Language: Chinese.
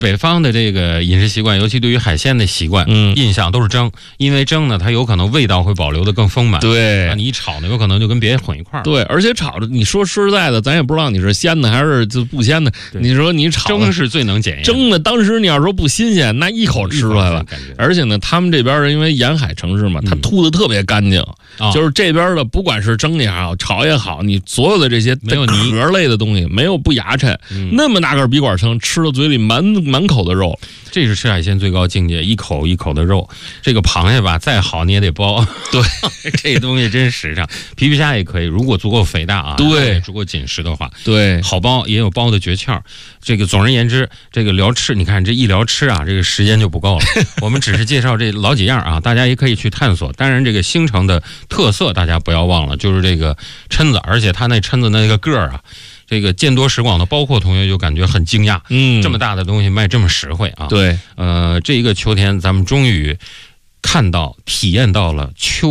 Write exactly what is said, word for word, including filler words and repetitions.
北方的这个饮食习惯，尤其对于海鲜的习惯， 嗯， 印象都是蒸，因为蒸呢，它有可能味道会保留的更丰满。 对， 啊，你一炒呢，有可能就跟别人混一块儿。 对，而且炒的，你说实在的，咱也不知道你是鲜的还是就不鲜的。你说你炒蒸是最能检验， 蒸的当时你要说不新鲜，那一口吃出来了。而且呢，他们这边人因为沿海城市嘛，它吐的特别干净， 嗯、 就是这边的不管是蒸也好，炒也好，你所有的这些没有泥壳类的东西没有不牙碜， 嗯、 那么大个笔管撑，吃到嘴里满满口的肉。 这是吃海鲜最高境界，一口一口的肉。这个螃蟹吧，再好你也得剥。 对， 这东西真实诚。皮皮虾也可以，如果足够肥大啊， 对， 足够紧实的话， 对， 好剥也有剥的诀窍。这个总而言之，这个聊吃，你看这一聊吃啊，这个时间就不够了。我们只是介绍这老几样啊，大家也可以去探索。当然，这个兴城的特色大家不要忘了，就是这个蛏子，而且它那蛏子那个个儿啊。这个见多识广的，包括同学就感觉很惊讶， 嗯， 这么大的东西卖这么实惠啊！ 对， 呃，这一个秋天，咱们终于看到、体验到了秋。